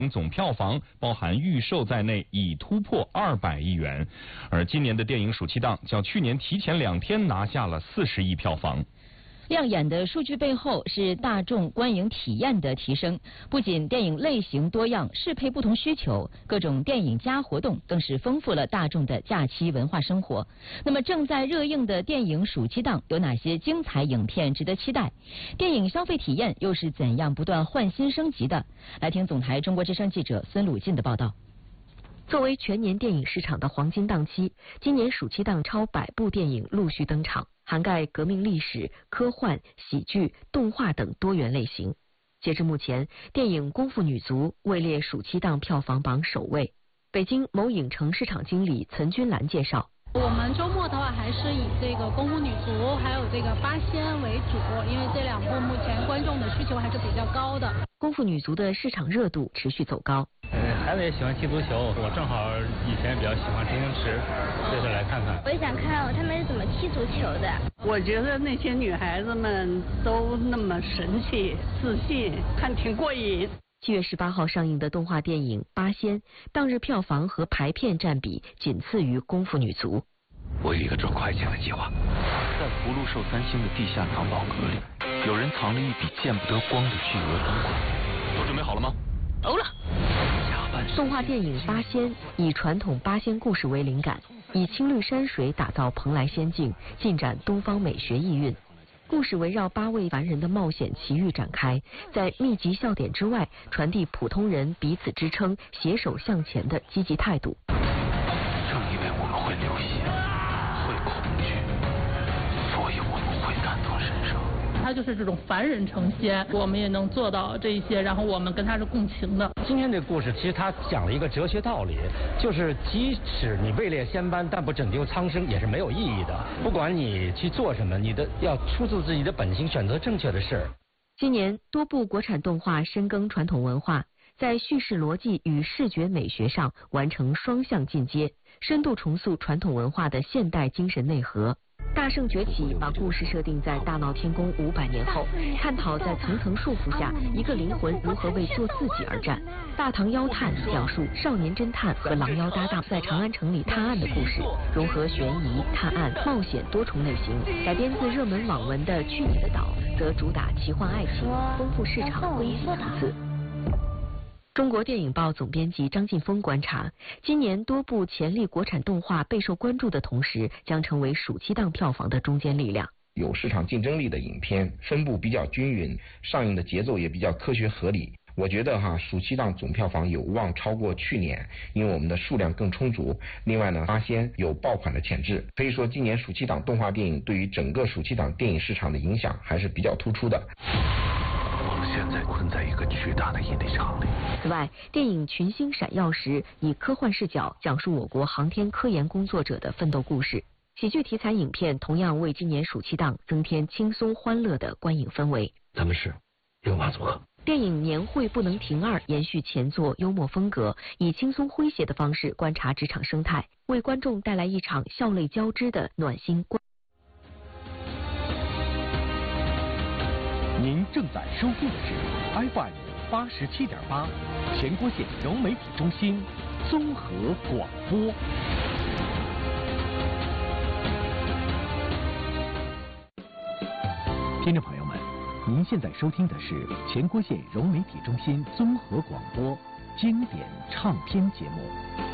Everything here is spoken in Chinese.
总票房包含预售在内已突破200亿元，而今年的电影暑期档较去年提前2天拿下了40亿票房。 亮眼的数据背后是大众观影体验的提升，不仅电影类型多样，适配不同需求，各种电影加活动更是丰富了大众的假期文化生活。那么正在热映的电影暑期档有哪些精彩影片值得期待？电影消费体验又是怎样不断换新升级的？来听总台中国之声记者孙鲁进的报道。 作为全年电影市场的黄金档期，今年暑期档超100部电影陆续登场，涵盖革命历史、科幻、喜剧、动画等多元类型。截至目前，电影《功夫女足》位列暑期档票房榜首位。北京某影城市场经理岑君兰介绍， 我们周末的话还是以这个《功夫女足》还有这个《八仙》为主，因为这2部目前观众的需求还是比较高的。 功夫女足的市场热度持续走高。 孩子也喜欢踢足球，我正好以前比较喜欢周星驰，所以说来看看。 我也想看他们是怎么踢足球的。 我觉得那些女孩子们都那么神气、自信，看挺过瘾。 7月18号上映的动画电影《八仙》，当日票房和排片占比仅次于《功夫女足》。 我有一个赚快钱的计划，在福禄寿3星的地下藏宝阁里，有人藏了一笔见不得光的巨额赃款。都准备好了吗？ 欧了。动画电影《八仙》以传统八仙故事为灵感，以青绿山水打造蓬莱仙境，尽展东方美学意蕴。故事围绕8位凡人的冒险奇遇展开，在密集笑点之外，传递普通人彼此支撑、携手向前的积极态度。 正因为我们会流血，会恐惧，所以我们会感同身受。 他就是这种凡人成仙，我们也能做到这一些，然后我们跟他是共情的。 今天这个故事其实他讲了一个哲学道理，就是即使你位列仙班，但不拯救苍生也是没有意义的。不管你去做什么，你的要出自自己的本心，选择正确的事。 今年多部国产动画深耕传统文化，在叙事逻辑与视觉美学上完成双向进阶，深度重塑传统文化的现代精神内核。大圣崛起把故事设定在大闹天宫500年后，探讨在层层束缚下一个灵魂如何为做自己而战。大唐妖探讲述少年侦探和狼妖搭档在长安城里探案的故事，融合悬疑、探案、冒险多重类型。改编自热门网文的《去你的岛》则主打奇幻爱情，丰富市场危机层次。中国电影报总编辑张劲峰观察，今年多部潜力国产动画备受关注的同时，将成为暑期档票房的中坚力量。 有市场竞争力的影片分布比较均匀，上映的节奏也比较科学合理。我觉得暑期档总票房有望超过去年，因为我们的数量更充足。另外呢，八仙有爆款的潜质，可以说今年暑期档动画电影对于整个暑期档电影市场的影响还是比较突出的。 我们现在困在一个巨大的引力场里。 此外，电影《群星闪耀时》以科幻视角讲述我国航天科研工作者的奋斗故事。喜剧题材影片同样为今年暑期档增添轻松欢乐的观影氛围。 咱们是六马组合。 电影《年会不能停2》延续前作幽默风格，以轻松诙谐的方式观察职场生态，为观众带来一场笑泪交织的暖心观。 您正在收听的是 FM 87.8全国县融媒体中心综合广播。听众朋友们，您现在收听的是全国县融媒体中心综合广播经典唱片节目。